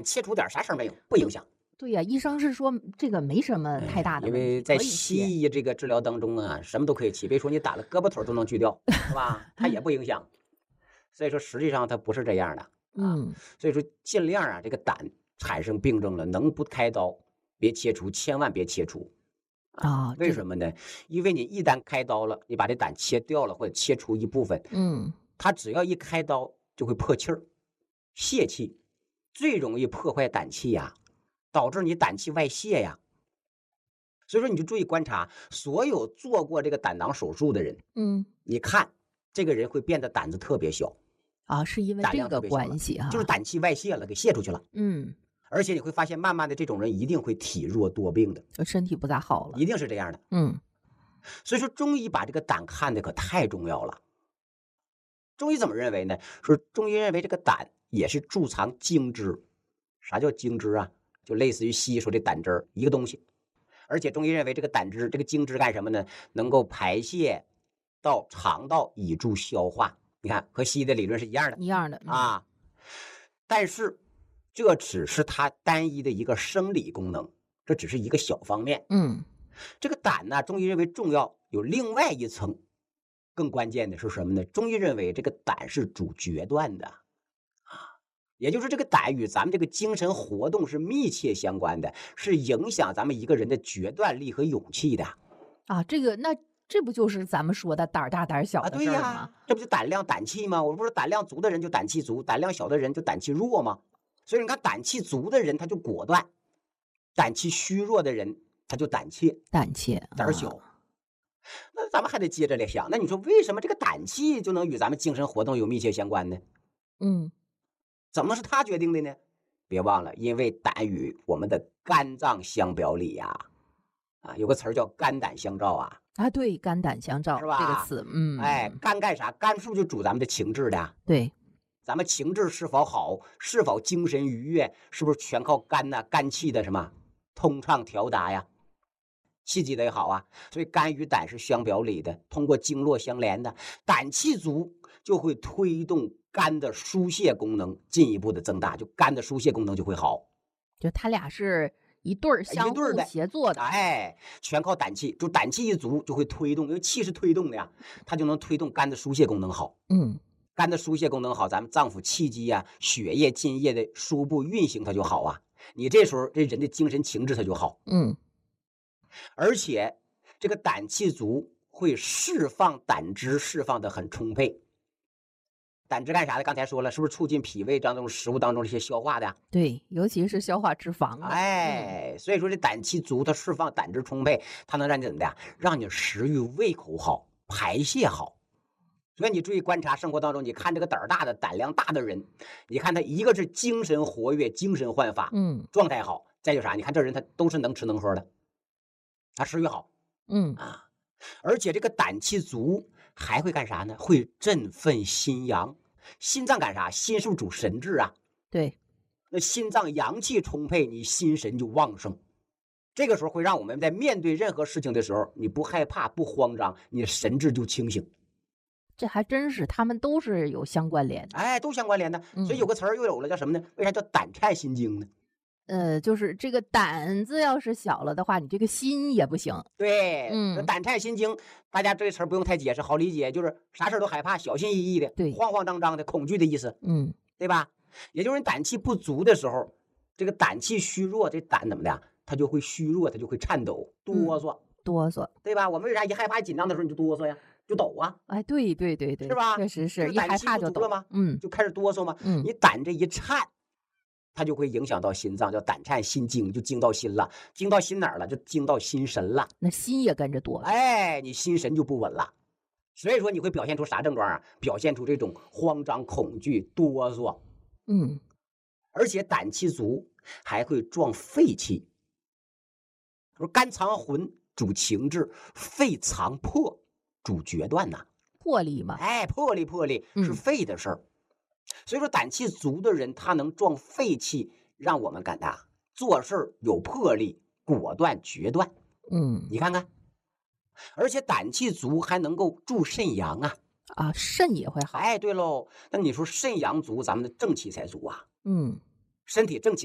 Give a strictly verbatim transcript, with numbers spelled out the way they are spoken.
切除点啥事儿没有，不影响。 对呀、医生是说这个没什么太大的因问题， 为在可以切。 西医这个治疗当中啊，什么都可以切，别说你打了胳膊腿儿都能锯掉，是吧？它也不影响。所以说实际上它不是这样的啊。 嗯所以说尽量啊，这个胆产生病症了，能不开刀别切除，千万别切除。 啊，这个为什么呢？因为你一旦开刀了，你把这胆切掉了或者切除一部分， 嗯它只要一开刀就会破气儿、泄气，最容易破坏胆气呀，导致你胆气外泄呀。所以说你就注意观察，所有做过这个胆囊手术的人， 嗯你看这个人会变得胆子特别小， 啊，是因为胆这个量特别小了关系哈。 就是胆气外泄了，给泄出去了。 嗯， 而且你会发现，慢慢的这种人一定会体弱多病的， 就身体不咋好了。 一定是这样的。 嗯所以说中医把这个胆看的可太重要了。中医怎么认为呢？说中医认为这个胆也是贮藏精汁。啥叫精汁啊？就类似于西医说的胆汁儿一个东西。而且中医认为这个胆汁、这个精汁干什么呢？能够排泄到肠道以助消化。你看和西医的理论是一样的一样的。嗯啊。但是这只是它单一的一个生理功能，这只是一个小方面。 嗯这个胆呢，中医认为重要有另外一层，更关键的是什么呢？中医认为这个胆是主决断的啊，也就是这个胆与咱们这个精神活动是密切相关的，是影响咱们一个人的决断力和勇气的啊，这个那这不就是咱们说的胆儿大胆儿小啊。 的对呀事儿吗？， 这不就胆量胆气吗？我不是胆量足的人就胆气足，胆量小的人就胆气弱吗？所以你看，胆气足的人他就果断，胆气虚弱的人他就胆怯。 胆怯，啊胆儿小。那咱们还得接着来想，那你说为什么这个胆气就能与咱们精神活动有密切相关呢？ 嗯怎么能是它决定的呢？别忘了，因为胆与我们的肝脏相表里呀、啊，有个词儿叫肝胆相照啊， 啊，对，肝胆相照是吧？ 这个词，嗯， 哎，肝干啥？肝是不是就主咱们的情志的？ 对， 咱们情志是否好，是否精神愉悦，是不是全靠肝呐、肝气的什么通畅调达呀？气机得好啊，所以肝与胆是相表里的，通过经络相连的。胆气足就会推动肝的疏泄功能进一步的增大，就肝的疏泄功能就会好。 就他俩是一对儿相互一对儿的协作的。 哎，全靠胆气，就胆气一足就会推动，因为气是推动的呀，它就能推动肝的疏泄功能好。 嗯肝的疏泄功能好，咱们脏腑气机呀、血液、津液的输布运行它就好啊。你这时候这人的精神情志它就好。 嗯而且这个胆气足会释放胆汁，释放的很充沛。胆汁干啥的？刚才说了，是不是促进脾胃当中食物当中这些消化的呀？ 对，尤其是消化脂肪的。 哎，所以说这胆气足，它释放胆汁充沛，它能让你怎么的呀？让你食欲、胃口好，排泄好。所以你注意观察生活当中，你看这个胆儿大的、胆量大的人，你看他一个是精神活跃、精神焕发， 嗯状态好；再就啥，你看这人他都是能吃能喝的，他食欲好。 嗯啊，而且这个胆气足还会干啥呢？会振奋心阳。心脏干啥？心是不是主神志啊？ 对， 那心脏阳气充沛，你心神就旺盛。这个时候会让我们在面对任何事情的时候，你不害怕、不慌张，你的神志就清醒。 这还真是，他们都是有相关联的。 哎，都相关联的。所以有个词儿又有了，叫什么呢？为啥叫胆颤心惊呢？ 呃，就是这个胆子要是小了的话，你这个心也不行。 对， 嗯这胆颤心惊，大家这个词儿不用太解释，好理解，就是啥事儿都害怕，小心翼翼的， 对慌慌张张的，恐惧的意思， 嗯对吧？也就是你胆气不足的时候，这个胆气虚弱，这胆怎么的呀？它就会虚弱，它就会颤抖、哆嗦， 哆嗦。 对吧？我们为啥一害怕、一紧张的时候你就哆嗦呀，就抖啊， 哎，对对对对， 是吧确实就是是一害胆气怕就抖不足了吗嗯就开始哆嗦吗？ 嗯你胆这一颤，它就会影响到心脏，叫胆颤心惊，就惊到心了，惊到心哪儿了？就惊到心神了。 那心也跟着哆嗦。 哎，你心神就不稳了。所以说你会表现出啥症状啊？表现出这种慌张、恐惧、哆嗦， 嗯而且胆气足还会壮肺气。说肝藏魂主情志，肺藏魄主决断呐。 魄力嘛。 哎，魄力魄力是嗯肺的事儿。所以说胆气足的人，他能壮肺气，让我们感到做事儿有魄力、果断决断。 嗯你看看，而且胆气足还能够助肾阳啊。 啊，肾也会好。 哎，对喽，那你说肾阳足，咱们的正气才足啊， 嗯。 身体正气。